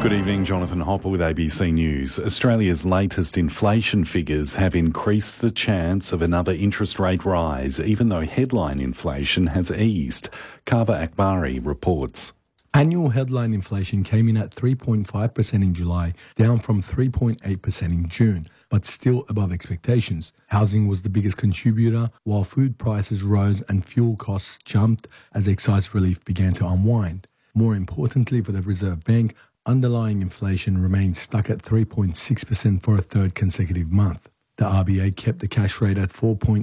Good evening, Jonathan Hopper with ABC News. Australia's latest inflation figures have increased the chance of another interest rate rise, even though headline inflation has eased. Kava Akbari reports. Annual headline inflation came in at 3.5% in July, down from 3.8% in June, but still above expectations. Housing was the biggest contributor, while food prices rose and fuel costs jumped as excise relief began to unwind. More importantly for the Reserve Bank, underlying inflation remained stuck at 3.6% for a third consecutive month. The RBA kept the cash rate at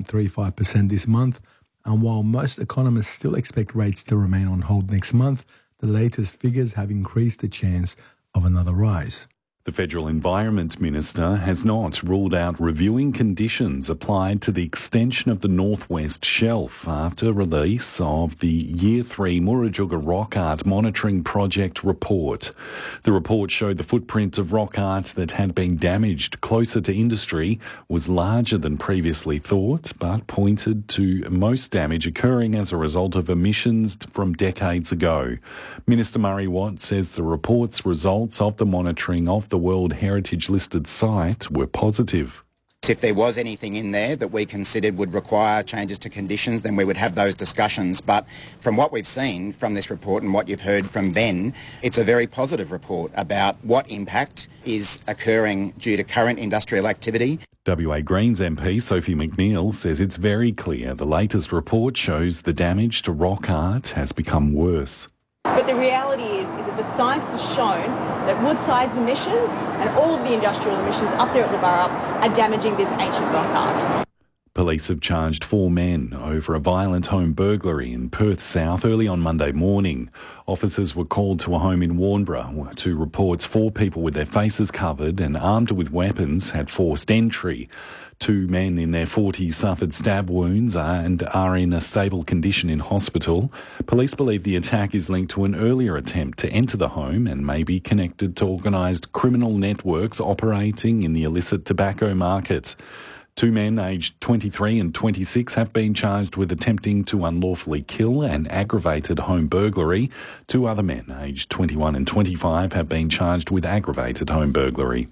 4.35% this month, and while most economists still expect rates to remain on hold next month, the latest figures have increased the chance of another rise. The Federal Environment Minister has not ruled out reviewing conditions applied to the extension of the North West Shelf after release of the Year 3 Murujuga Rock Art Monitoring Project report. The report showed the footprint of rock art that had been damaged closer to industry was larger than previously thought, but pointed to most damage occurring as a result of emissions from decades ago. Minister Murray Watt says the report's results of the monitoring of the World Heritage listed site were positive. If there was anything in there that we considered would require changes to conditions, then we would have those discussions. But from what we've seen from this report and what you've heard from Ben, it's a very positive report about what impact is occurring due to current industrial activity. WA Greens MP Sophie McNeil says it's very clear the latest report shows the damage to rock art has become worse. But the reality is that the science has shown that Woodside's emissions and all of the industrial emissions up there at the Burrup are damaging this ancient rock art. Police have charged 4 men over a violent home burglary in Perth South early on Monday morning. Officers were called to a home in Warnbro to reports 4 people with their faces covered and armed with weapons had forced entry. 2 men in their 40s suffered stab wounds and are in a stable condition in hospital. Police believe the attack is linked to an earlier attempt to enter the home and may be connected to organised criminal networks operating in the illicit tobacco market. 2 men aged 23 and 26 have been charged with attempting to unlawfully kill and aggravated home burglary. 2 other men aged 21 and 25 have been charged with aggravated home burglary.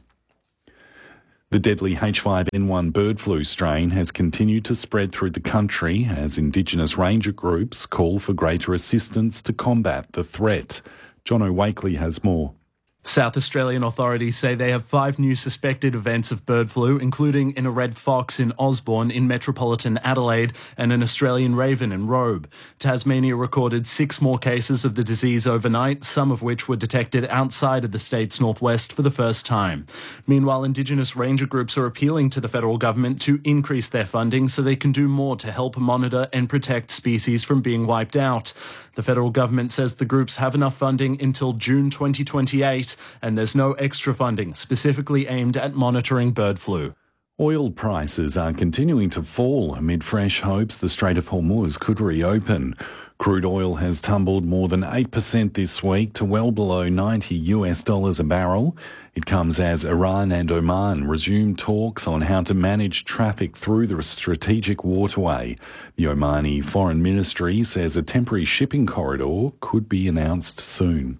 The deadly H5N1 bird flu strain has continued to spread through the country as Indigenous ranger groups call for greater assistance to combat the threat. Jono Wakely has more. South Australian authorities say they have 5 new suspected events of bird flu, including in a red fox in Osborne in metropolitan Adelaide and an Australian raven in Robe. Tasmania recorded 6 more cases of the disease overnight, some of which were detected outside of the state's northwest for the first time. Meanwhile, Indigenous ranger groups are appealing to the federal government to increase their funding so they can do more to help monitor and protect species from being wiped out. The federal government says the groups have enough funding until June 2028, and there's no extra funding specifically aimed at monitoring bird flu. Oil prices are continuing to fall amid fresh hopes the Strait of Hormuz could reopen. Crude oil has tumbled more than 8% this week to well below $90 a barrel. It comes as Iran and Oman resume talks on how to manage traffic through the strategic waterway. The Omani Foreign Ministry says a temporary shipping corridor could be announced soon.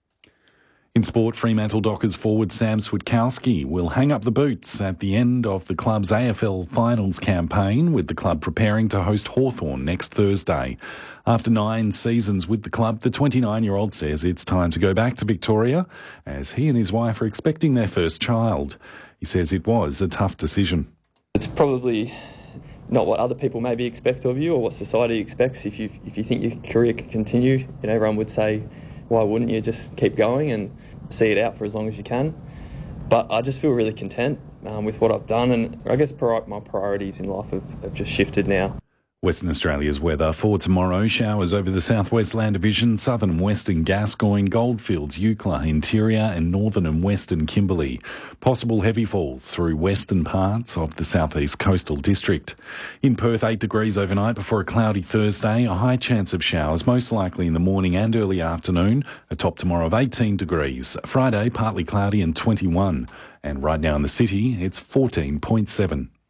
In sport, Fremantle Dockers forward Sam Switkowski will hang up the boots at the end of the club's AFL finals campaign, with the club preparing to host Hawthorn next Thursday. After 9 seasons with the club, the 29-year-old says it's time to go back to Victoria, as he and his wife are expecting their first child. He says it was a tough decision. It's probably not what other people maybe expect of you or what society expects. If you think your career can continue, everyone would say, why wouldn't you just keep going and see it out for as long as you can? But I just feel really content with what I've done, and I guess my priorities in life have just shifted now. Western Australia's weather for tomorrow: showers over the southwest land division, southern and western Gascoyne, Goldfields, Eucla, interior and northern and western Kimberley. Possible heavy falls through western parts of the southeast coastal district. In Perth, 8 degrees overnight before a cloudy Thursday. A high chance of showers, most likely in the morning and early afternoon. A top tomorrow of 18 degrees. Friday, partly cloudy and 21. And right now in the city, it's 14.7.